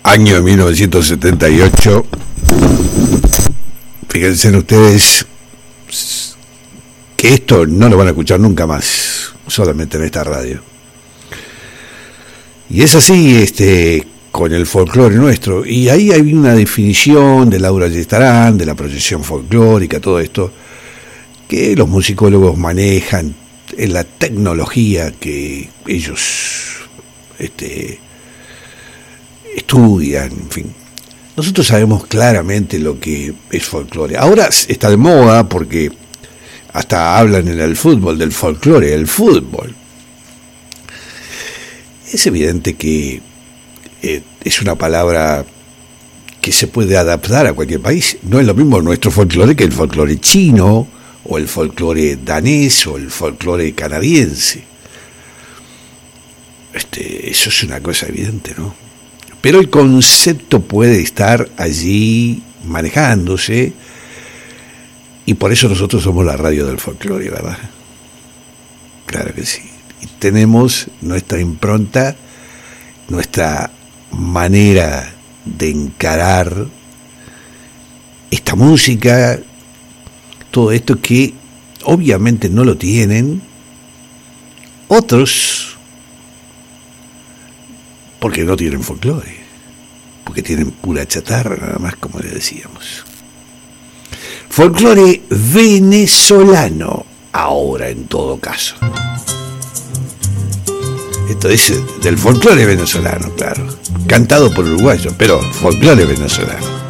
Año 1978. Fíjense en ustedes que esto no lo van a escuchar nunca más, solamente en esta radio. Y es así, con el folclore nuestro. Y ahí hay una definición de Laura Gestarán, de la proyección folclórica, todo esto, que los musicólogos manejan en la tecnología que ellos estudian, en fin. Nosotros sabemos claramente lo que es folclore. Ahora está de moda porque hasta hablan en el fútbol del folclore, el fútbol. Es evidente que es una palabra que se puede adaptar a cualquier país. No es lo mismo nuestro folclore que el folclore chino, o el folclore danés, o el folclore canadiense. Eso es una cosa evidente, ¿no? Pero el concepto puede estar allí manejándose, y por eso nosotros somos la radio del folclore, ¿verdad? Claro que sí. Y tenemos nuestra impronta, nuestra manera de encarar esta música, todo esto que obviamente no lo tienen otros, porque no tienen folclore, porque tienen pura chatarra nada más, como le decíamos. Folclore venezolano, ahora en todo caso. Esto es del folclore venezolano, claro, cantado por uruguayos, pero folclore venezolano.